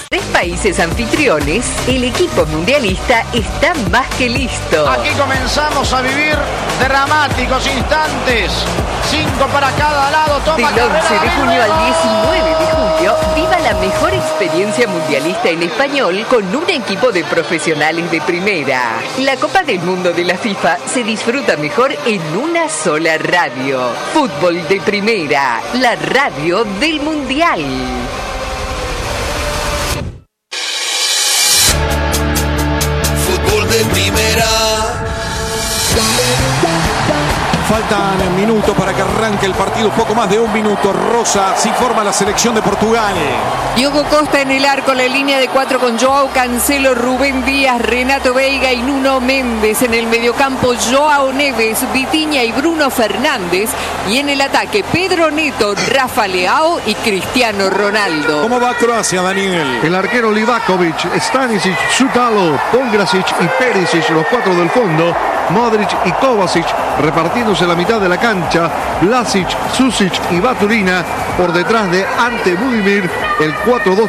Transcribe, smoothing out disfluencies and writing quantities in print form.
Tres países anfitriones, el equipo mundialista está más que listo. Aquí comenzamos a vivir dramáticos instantes. 5 para cada lado. Toma Del 11 de junio al 19 de julio, viva la mejor experiencia mundialista en español con un equipo de profesionales de primera. La Copa del Mundo de la FIFA se disfruta mejor en una sola radio. Fútbol de primera, la radio del Mundial. Fútbol de primera. Faltan minutos para que arranque el partido, poco más de un minuto. Rosa, sí forma la selección de Portugal. Diogo Costa en el arco, la línea de 4 con Joao Cancelo, Rubén Díaz, Renato Veiga y Nuno Méndez. En el mediocampo, Joao Neves, Vitinha y Bruno Fernández. Y en el ataque, Pedro Neto, Rafa Leao y Cristiano Ronaldo. ¿Cómo va Croacia, Daniel? El arquero Livakovic, Stanisic, Sutalo, Pongrasic y Perisic, los 4 del fondo. Modric y Kovacic repartiéndose la mitad de la cancha. Vlasic, Susic y Baturina por detrás de Ante Budimir. El 4-2